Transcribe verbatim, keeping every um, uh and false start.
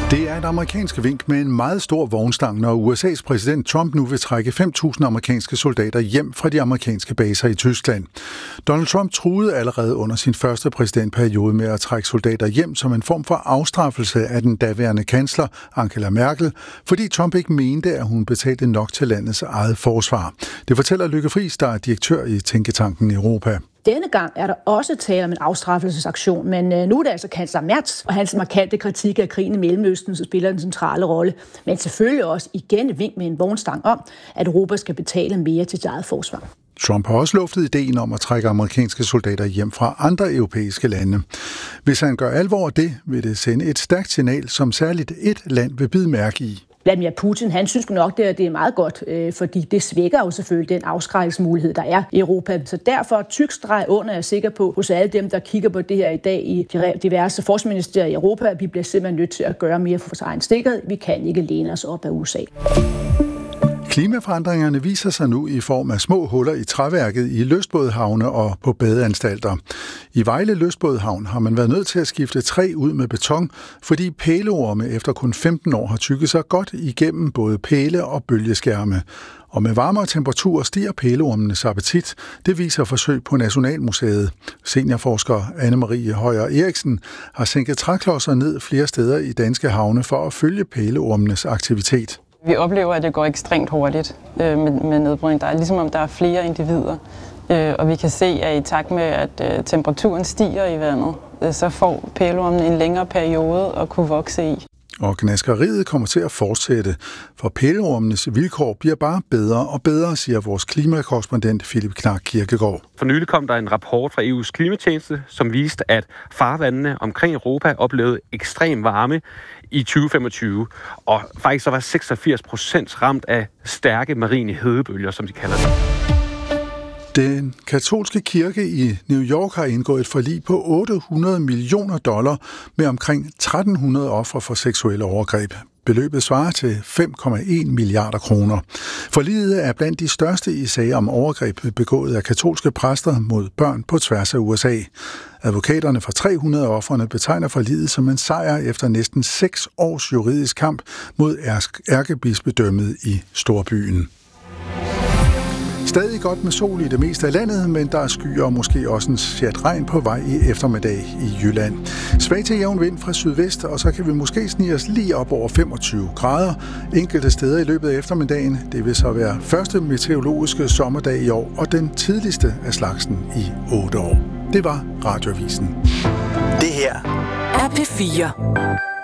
Det er et amerikansk vink med en meget stor vognstang, når U S A's præsident Trump nu vil trække fem tusind amerikanske soldater hjem fra de amerikanske baser i Tyskland. Donald Trump truede allerede under sin første præsidentperiode med at trække soldater hjem som en form for afstraffelse af den daværende kansler Angela Merkel, fordi Trump ikke mente, at hun betalte nok til landets eget forsvar. Det fortæller Lykke Friis, der er direktør i Tænketanken Europa. Denne gang er der også tale om en afstraffelsesaktion, men øh, nu er det altså kansler Merz og hans markante kritik af krigen i Mellemøsten, som spiller en centrale rolle. Men selvfølgelig også igen et vink med en vognstang om, at Europa skal betale mere til sit eget forsvar. Trump har også luftet ideen om at trække amerikanske soldater hjem fra andre europæiske lande. Hvis han gør alvor af det, vil det sende et stærkt signal, som særligt et land vil bide mærke i. Vladimir Putin, han synes nok, det er meget godt, øh, fordi det svækker jo selvfølgelig den afskrækkelsesmulighed, der er i Europa. Så derfor tyk streg under, er jeg sikker på, hos alle dem, der kigger på det her i dag i diverse forsvarsministerier i Europa, at vi bliver simpelthen nødt til at gøre mere for vores egen sikkerhed. Vi kan ikke læne os op af U S A. Klimaforandringerne viser sig nu i form af små huller i træværket i lystbådehavne og på badeanstalter. I Vejle Lystbådehavn har man været nødt til at skifte træ ud med beton, fordi pæleorme efter kun femten år har tykket sig godt igennem både pæle og bølgeskærme. Og med varmere temperaturer stiger pæleormenes appetit. Det viser forsøg på Nationalmuseet. Seniorforsker Anne-Marie Højer Eriksen har sænket træklodser ned flere steder i danske havne for at følge pæleormenes aktivitet. Vi oplever, at det går ekstremt hurtigt øh, med, med nedbrydning. Der er ligesom om der er flere individer, øh, og vi kan se, at i takt med, at øh, temperaturen stiger i vandet, øh, så får pæleormen en længere periode at kunne vokse i. Og gnaskeriet kommer til at fortsætte, for pæleormenes vilkår bliver bare bedre og bedre, siger vores klimakorrespondent Philip Knark Kirkegaard. For nylig kom der en rapport fra E U's klimatjeneste, som viste, at farvandene omkring Europa oplevede ekstrem varme i tyve femogtyve, og faktisk så var seksogfirs procent ramt af stærke marine hedebølger, som de kalder det. Den katolske kirke i New York har indgået et forlig på otte hundrede millioner dollar med omkring tretten hundrede ofre for seksuelle overgreb. Beløbet svarer til fem komma en milliarder kroner. Forliget er blandt de største i sager om overgreb begået af katolske præster mod børn på tværs af U S A. Advokaterne for tre hundrede af ofrene betegner forliget som en sejr efter næsten seks års juridisk kamp mod ærkebispedømmet i storbyen. Stadig godt med sol i det meste af landet, men der er skyer og måske også en sjat regn på vej i eftermiddag i Jylland. Svag til jævn vind fra sydvest, og så kan vi måske snige os lige op over femogtyve grader. Enkelte steder i løbet af eftermiddagen. Det vil så være første meteorologiske sommerdag i år, og den tidligste af slagsen i otte år. Det var Radioavisen. Det her er P fire.